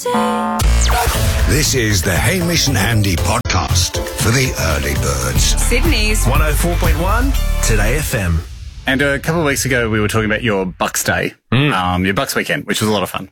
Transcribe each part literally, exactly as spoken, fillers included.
say. This is the Hamish and Andy podcast for the early birds. Sydney's one oh four point one Today F M. And a couple of weeks ago, we were talking about your Bucks Day, mm. um, your Bucks weekend, which was a lot of fun.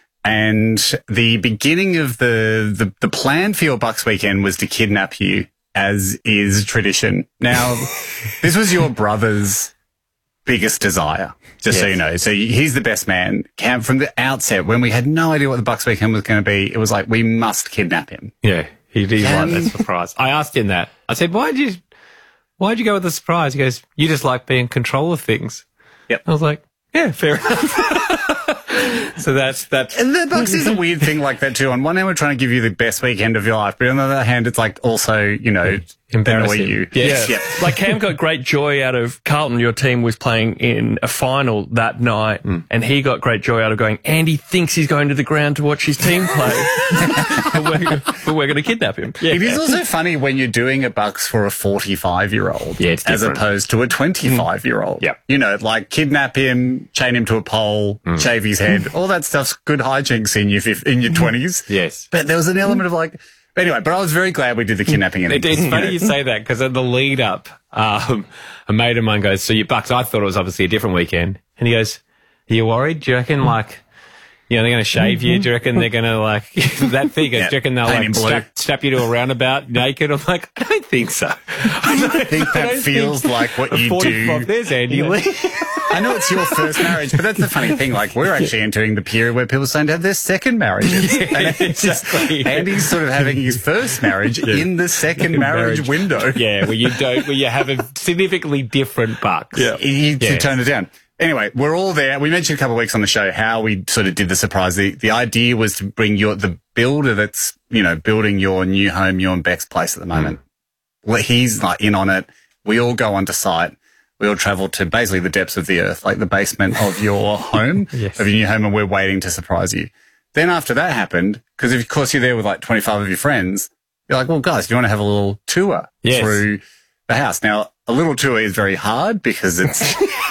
And the beginning of the, the, the plan for your Bucks weekend was to kidnap you, as is tradition. Now, this was your brother's biggest desire, just yes. so you know. So he's the best man. Cam, from the outset, when we had no idea what the Bucks weekend was going to be, it was like, we must kidnap him. Yeah, he did want that surprise. I asked him that. I said, why did you... Why'd you go with the surprise? He goes, you just like being in control of things. Yep. I was like, yeah, fair enough. So that's, that's... And the Bucks is a weird thing like that too. On one hand, we're trying to give you the best weekend of your life, but on the other hand, it's like also, you know, embarrassing you. Yes. Yeah. Yeah. Like Cam got great joy out of Carlton. Your team was playing in a final that night, mm. and he got great joy out of going, Andy thinks he's going to the ground to watch his team play. but we're, but we're going to kidnap him. Yeah. It is also funny when you're doing a Bucks for a forty-five-year-old yeah, it's as opposed to a twenty-five-year-old. Mm. Yeah. You know, like kidnap him, chain him to a pole, mm. shave his head. All that stuff's good hijinks in your, in your twenties. Yes. But there was an element of like... Anyway, but I was very glad we did the kidnapping. It, it's you funny know. you say that because at the lead up, um, a mate of mine goes, so your Bucks, I thought it was obviously a different weekend. And he goes, are you worried? Do you reckon like, you know, they're going to shave you? Do you reckon they're going to like, that thing, yeah, do you reckon they'll like strap, strap you to a roundabout naked? I'm like, I don't think so. I don't think that don't feels think like what you do. There's Andy yeah. Lee. I know it's your first marriage, but that's the funny thing. Like, we're actually entering the period where people are starting to have their second marriages. Yeah, and it's exactly. just, Andy's sort of having his first marriage yeah. in the second marriage, marriage window. Yeah, where you don't, where you have a significantly different Bucks. Yeah. You, yeah. you tone it down. Anyway, we're all there. We mentioned a couple of weeks on the show how we sort of did the surprise. The, the idea was to bring your, the builder that's, you know, building your new home, you and Beck's place at the moment. Mm. Well, he's like in on it. We all go onto site. We all travel to basically the depths of the earth, like the basement of your home, yes. of your new home, and we're waiting to surprise you. Then after that happened, because of course you're there with like twenty-five of your friends, you're like, well, guys, do you want to have a little tour yes. through the house? Now, a little tour is very hard because it's...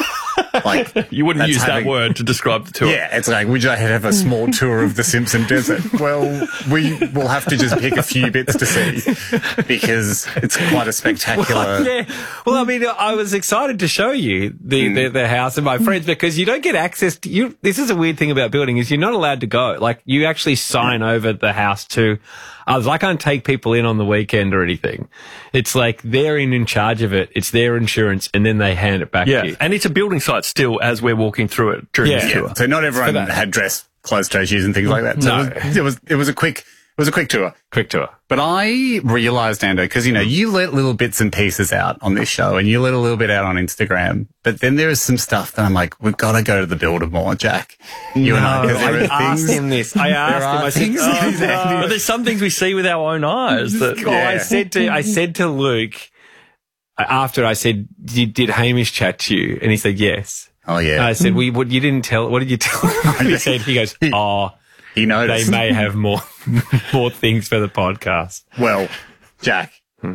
Like, you wouldn't use having, that word to describe the tour. Yeah, it's like, would you have a small tour of the Simpson Desert? Well, we will have to just pick a few bits to see because it's quite a spectacular... Well, yeah. Well, I mean, I was excited to show you the, mm. the, the house and my friends because you don't get access to... you. This is a weird thing about building is you're not allowed to go. Like, you actually sign mm. over the house to... others. I can't take people in on the weekend or anything. It's like they're in, in charge of it. It's their insurance, and then they hand it back yeah. to you. And it's a building site still as we're walking through it during yeah. the tour. Yeah. So not everyone had dress, clothes, toe shoes, and things like that. So no. it was, it was it was a quick it was a quick tour. Quick tour. But I realised, Ando, because you know you let little bits and pieces out on this show, and you let a little bit out on Instagram. But then there is some stuff that I'm like, we've got to go to the builder more, Jack. You no, and I. There I are asked things, him this. I asked him. I said, oh, no. But there's some things we see with our own eyes. That, oh, yeah. I said to I said to Luke after I said, did, did Hamish chat to you? And he said yes. Oh yeah. And I said, well, you, what, you didn't tell. What did you tell him? He said, he goes, oh. He noticed. They may have more more things for the podcast. Well, Jack, hmm.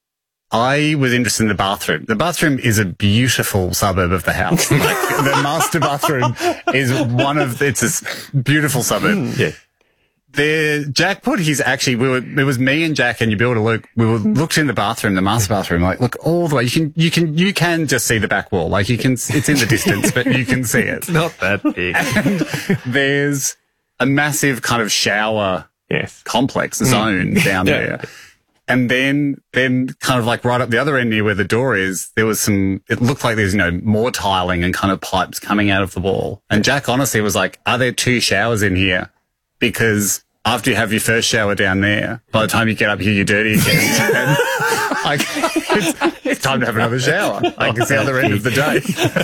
I was interested in the bathroom. The bathroom is a beautiful suburb of the house. Like, the master bathroom is one of, it's a beautiful suburb. Yeah. The Jack put his actually, we were, it was me and Jack and your builder Luke. We were looked in the bathroom, the master bathroom, like look all the way. You can, you can, you can just see the back wall. Like you can, it's in the distance, but you can see it. It's not that big. And there's a massive kind of shower yes. complex zone down yeah. there. And then, then kind of like right up the other end near where the door is, there was some, it looked like there's, you know, more tiling and kind of pipes coming out of the wall. And Jack honestly was like, are there two showers in here? Because after you have your first shower down there, by the time you get up here, you're dirty again. And like, it's, it's time to have another shower. Like it's the other end of the day.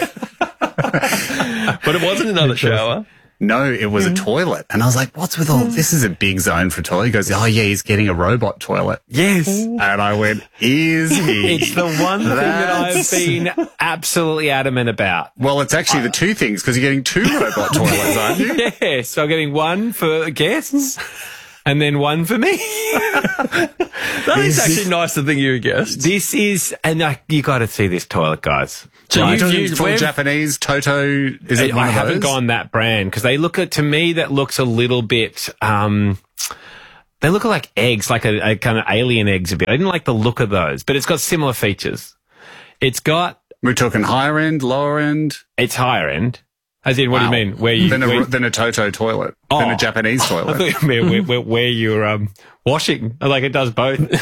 But it wasn't another shower. No, it was a toilet. And I was like, what's with all, this is a big zone for a toilet. He goes, oh yeah, he's getting a robot toilet. Yes. And I went, is he? It's the one thing that I've been absolutely adamant about. Well, it's actually the two things because you're getting two robot toilets, aren't you? Yeah, so I'm getting one for guests and then one for me. That is actually nice to think you were guessed. This is, and uh, you got to see this toilet, guys. So Are you you've doing used- full we've- Japanese Toto? Is it I, one I of haven't those? gone that brand because they look at, to me, that looks a little bit, um, they look like eggs, like a, a kind of alien eggs a bit. I didn't like the look of those, but it's got similar features. It's got, We're talking higher end, lower end. it's higher end. As in, what Wow. do you mean? Where you, Than a, where, than a Toto toilet. Than Oh. a Japanese I toilet. thought you meant where, where, where you're um, washing. Like it does both. You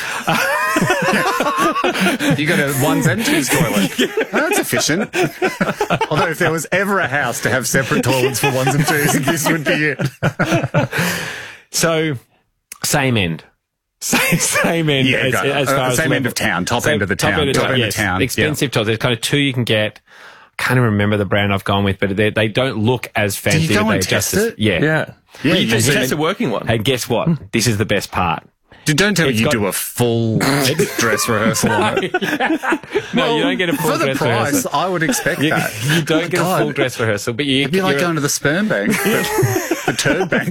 got a ones and twos toilet. Oh, that's efficient. Although if there was ever a house to have separate toilets for ones and twos, this would be it. So, same end. Same, same end Yeah, as, got it. as Uh, far as same end level. of town, top Same- end of the town, end of top town, end of yes. town. Expensive tops. There's kind of two you can get. Can't even remember the brand I've gone with, but they they don't look as fancy. go but and they're test just as- it? Yeah. Yeah. Yeah, you you just do. test a working one. And guess what? This is the best part. Dude, don't tell me It's you got- do a full dress rehearsal on it. No, you don't get a full For the dress price, rehearsal. I would expect You, that. you don't get God. a full dress rehearsal, but you It'd be like you're- going to the sperm bank, the, the turd bank.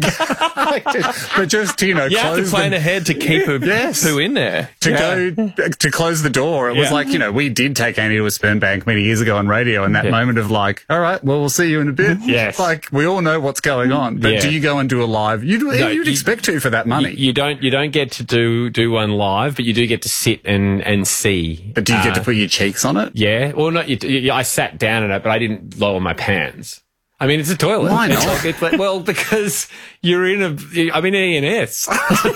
But just, you know, You have to close plan the, ahead to keep a Yes. poo in there. to go to close the door. It was Yeah. like, you know, we did take Annie to a sperm bank many years ago on radio, and that Yeah. moment of like, all right, well, we'll see you in a bit. Yes. Like, we all know what's going on. But Yeah. do you go and do a live? You'd, No, you'd you- expect to for that money. You, you don't you don't get to do do one live, but you do get to sit and and see. but do you Uh, get to put your cheeks on it? Yeah, well, not you. you I sat down in it, but I didn't lower my pants. I mean, it's a toilet. Why It's not? like- it's like, well, because you're in a. I'm in E and S.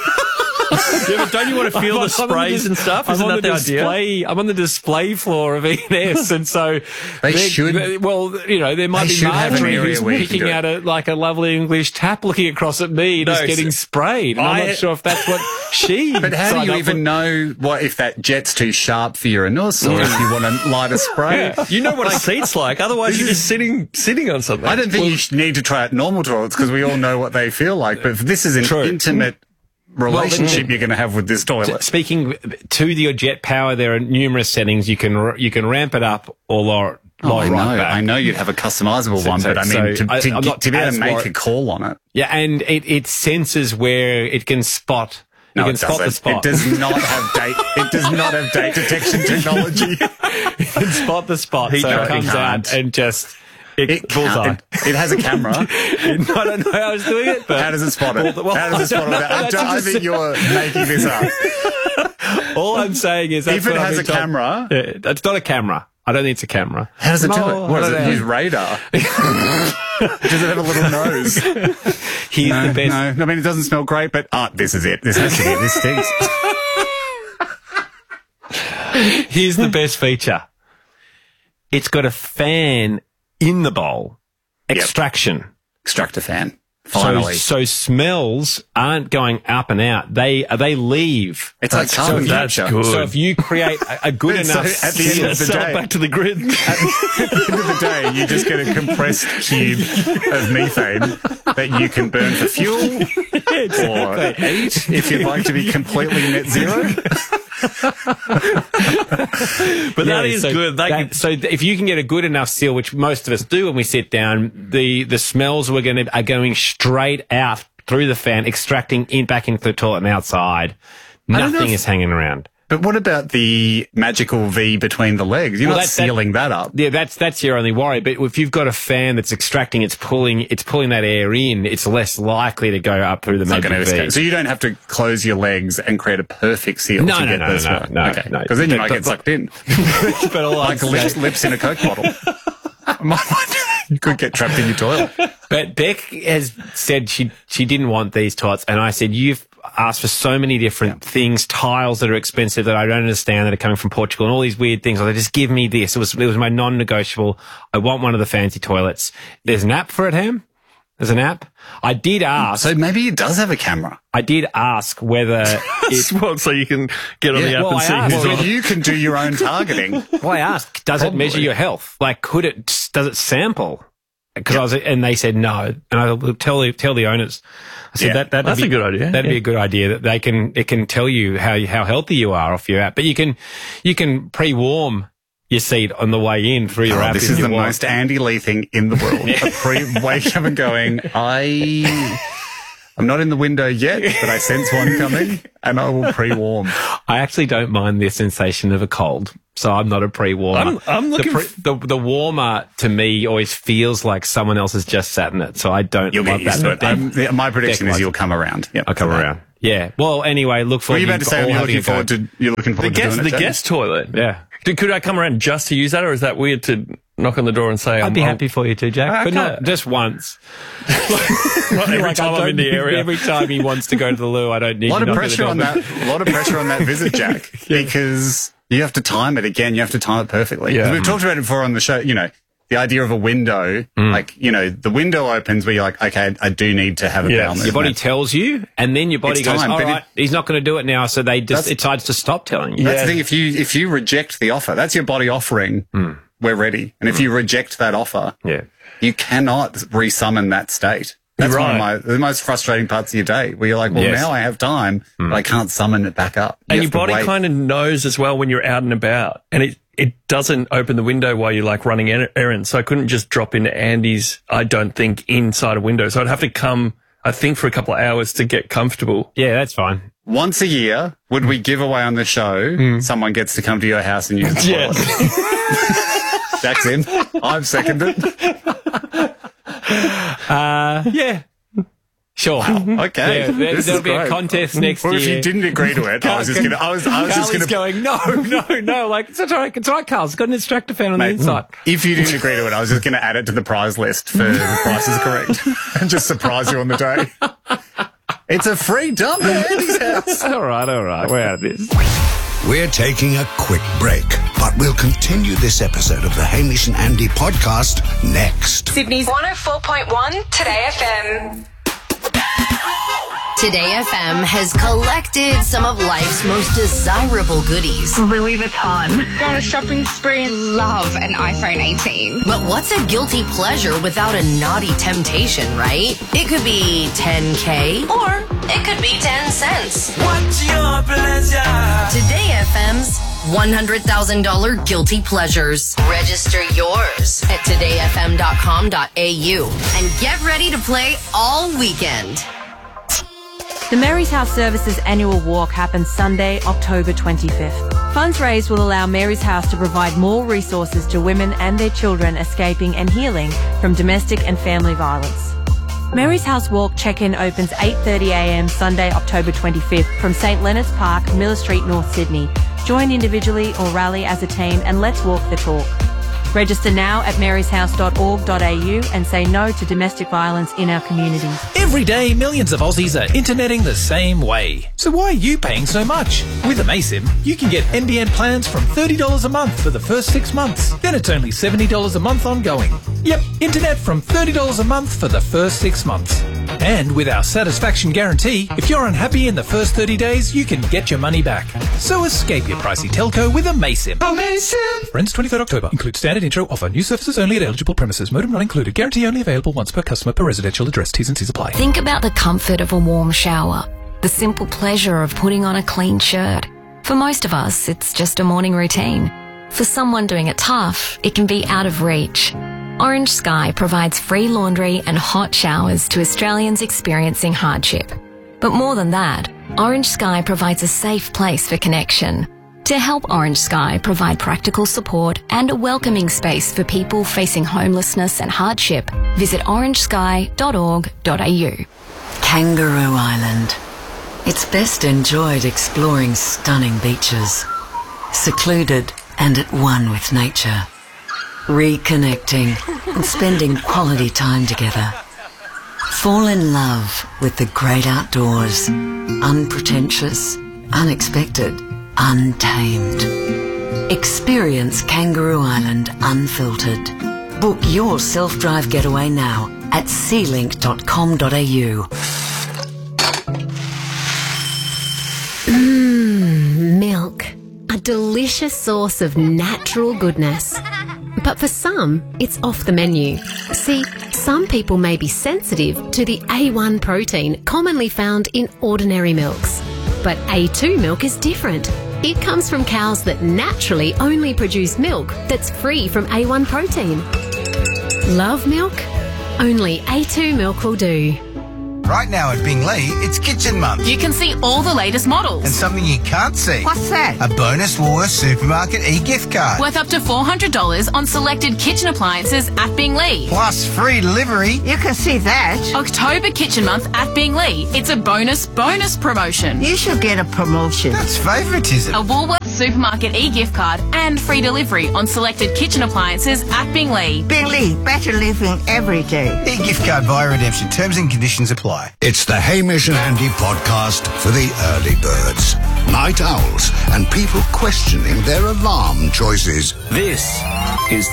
Yeah, but don't you want to feel I'm the on- I'm on sprays the- and stuff? I'm Isn't on that the the idea? display. I'm on the display floor of E and S, and so They they're- should- they- Well, you know, there might they be should have an Marjorie area who's where you can picking do it. out a like a lovely English tap, looking across at me, just No, getting so- sprayed. And I'm I- not sure if that's what she. But how do signed you up even for. know what if that jet's too sharp for your anus, or if you want to light a spray? You know what a seat's like. Otherwise, you're just sitting sitting on something. I don't think you should need to try out normal toilets because we all know what they feel like. But if this is an True. intimate relationship you're going to have with this toilet. Speaking to your jet power, there are numerous settings. You can r- you can ramp it up or lower, it- Oh, lower I it know, right back. I know you'd have a customizable So- one, so- but I mean, so to, I- to, I'm get- not to be able as to make worried. a call on it. Yeah, and it, it senses where it can spot. You No, can it spot the doesn't. spot. It does not have date. It does not have date detection technology. You can spot the spot, He so it can't. comes He can't. out and just it, It, bullseye. can't- it, it has a camera. I don't know how I was doing it, but How does it spot it? Well, How does it spot it? I I, don't know. don't- I That's think just- you're making this up. all I'm saying is that's If it what I've has been a told. camera- Yeah, it's not a camera. I don't think it's a camera. How does it do No, it? What I does don't it know. use? Radar? Does it have a little nose? He's No, the best. no. I mean, it doesn't smell great, but ah, this is it. This has to be it. This stinks. Here's the best feature. It's got a fan in the bowl. Extraction. Extractor fan. So, Finally. so smells aren't going up and out. They they leave. It's like That's- carbon that's capture. good. So if you create a, a good So enough at the end seal- of the Sell day- it back to the grid. At the end of the day, you just get a compressed cube of methane that you can burn for fuel or eat if you'd like to be completely net zero. But that Yeah, is so good. That that- can- so if you can get a good enough seal, which most of us do when we sit down, the the smells we're going to are going straight out through the fan, extracting in back into the toilet and outside. don't know Nothing if- is hanging around. But what about the magical V between the legs? You're Well, not that- that- sealing that, up. Yeah, that's that's your only worry. But if you've got a fan that's extracting, it's pulling it's pulling that air in. It's less likely to go up through the It's not going to magic V. escape. So you don't have to close your legs and create a perfect seal No, to no, get no, this no, right. no, okay. no. Because then you But- might but- get sucked in. but all I'm Like lips, saying- lips in a Coke bottle. You could get trapped in your toilet. But Beck has said she she didn't want these toilets, and I said you've asked for so many different things, tiles that are expensive that I don't understand that are coming from Portugal, and all these weird things. I said, just give me this. It was it was my non-negotiable. I want one of the fancy toilets. There's an app for it, Ham. There's an app. I did ask. So maybe it does have a camera. I did ask whether it. Well, so you can get on Yeah, the app well, and I see asked. who's Well, on. you can do your own targeting. Well, I asked, does it measure Probably. your health? Like, could it? Does it sample? Because I was, and they said no, and I will tell the tell the owners. I said Yeah, that that'd that's be, a good idea. That'd Yeah. be a good idea. That they can it can tell you how you, how healthy you are off your app, but you can you can pre-warm your seat on the way in through your Oh, app. this if is you the want. most Andy Lee thing in the world. A pre wake up and going, I I'm not in the window yet, but I sense one coming, and I will pre-warm. I actually don't mind the sensation of a cold, so I'm not a pre-warmer. I'm- I'm looking the, pre- the, the warmer to me always feels like someone else has just sat in it, so I don't You'll love get used that. to it. Um, yeah, my prediction Deck-wise. is you'll come around. Yep, I'll come to that. around. Yeah. Well, anyway, look Were forward you about to say all you're having looking a go. forward to you're looking The forward to guest, doing the it, James? guest toilet. Yeah. Could, could I come around just to use that, or is that weird to knock on the door and say, I'd I'm, be I'm- happy for you too, Jack, Okay. but not just once. Not every Like, I time I'm in don't the need- area. Every time he wants to go to the loo, I don't need A lot you of knocking the pressure door. on that. A lot of pressure on that visit, Jack, because you have to time it again. You have to time it perfectly. Yeah. We've talked about it before on the show. You know, the idea of a window, like you know, the window opens where you're like, okay, I do need to have a Yes. bowel Your movement. body tells you, and then your body It's goes, time, all but it- right, he's not going to do it now, so they just That's- it decides to stop telling you. That's Yeah. the thing. If you if you reject the offer, that's your body offering. We're ready. And if you reject that offer, Yeah. you cannot resummon that state. That's You're one of right. my the most frustrating parts of your day, where you're like, well, Yes. now I have time, but I can't summon it back up. You And your have to body wait. kind of knows as well when you're out and about, and it, it doesn't open the window while you're like running er- errands. So I couldn't just drop into Andy's, I don't think, inside a window. So I'd have to come, I think, for a couple of hours to get comfortable. Yeah, that's fine. Once a year, would we give away on the show someone gets to come to your house and use the toilet? Yes. Jack's in. I've seconded. Uh, yeah. Sure. Okay. Yeah, there, This there'll is be a great. contest next Well, year. if you didn't agree to it, I was just gonna. I was. I was just Carly's gonna. going, no, no, no. Like, it's all right. It's all right, Carl. It's got an extractor fan on Mate, the inside. If you didn't agree to it, I was just going to add it to the prize list for the Price is Correct and just surprise you on the day. It's a free dump at Andy's house. All right, all right. We're out of this. We're taking a quick break, but we'll continue this episode of the Hamish and Andy podcast next. Sydney's one oh four point one Today F M. Today F M has collected some of life's most desirable goodies. Louis Vuitton. Go on a shopping spree and love an iPhone eighteen. But what's a guilty pleasure without a naughty temptation, right? It could be ten K or it could be ten cents. What's your pleasure? Today F M's one hundred thousand dollars Guilty Pleasures. Register yours at today f m dot com dot a u and get ready to play all weekend. The Mary's House Services annual walk happens Sunday, October twenty-fifth. Funds raised will allow Mary's House to provide more resources to women and their children escaping and healing from domestic and family violence. Mary's House Walk check-in opens eight thirty a m Sunday, October twenty-fifth from St Leonard's Park, Miller Street, North Sydney. Join individually or rally as a team and let's walk the talk. Register now at marys house dot org dot a u and say no to domestic violence in our community. Every day, millions of Aussies are interneting the same way. So why are you paying so much? With Amaysim, you can get N B N plans from thirty dollars a month for the first six months. Then it's only seventy dollars a month ongoing. Yep, internet from thirty dollars a month for the first six months. And with our satisfaction guarantee, if you're unhappy in the first thirty days, you can get your money back. So escape your pricey telco with Amaysim. Amaysim! Friends, twenty-third October. Include standard intro offer. New services only at eligible premises. Modem not included. Guarantee only available once per customer per residential address. T's and C's apply. Think about the comfort of a warm shower, the simple pleasure of putting on a clean shirt. For most of us, it's just a morning routine. For someone doing it tough, it can be out of reach. Orange Sky provides free laundry and hot showers to Australians experiencing hardship. But more than that, Orange Sky provides a safe place for connection. To help Orange Sky provide practical support and a welcoming space for people facing homelessness and hardship, visit orange sky dot org dot a u. Kangaroo Island. It's best enjoyed exploring stunning beaches, secluded and at one with nature, reconnecting and spending quality time together. Fall in love with the great outdoors, unpretentious, unexpected, untamed. Experience Kangaroo Island unfiltered. Book your self-drive getaway now at sea link dot com dot a u. Mmm, milk. A delicious source of natural goodness. But for some, it's off the menu. See, some people may be sensitive to the A one protein commonly found in ordinary milks. But A two milk is different. It comes from cows that naturally only produce milk that's free from A one protein. Love milk? Only A two milk will do. Right now at Bingley, it's Kitchen Month. You can see all the latest models. And something you can't see. What's that? A bonus Woolworths Supermarket e-gift card. Worth up to four hundred dollars on selected kitchen appliances at Bingley. Plus free delivery. You can see that. October Kitchen Month at Bingley. It's a bonus, bonus promotion. You should get a promotion. That's favouritism. A Woolworths Supermarket e-gift card and free delivery on selected kitchen appliances at Bingley. Bingley, better living every day. E-gift card via redemption. Terms and conditions apply. It's the Hamish and Andy podcast for the early birds, night owls, and people questioning their alarm choices. This is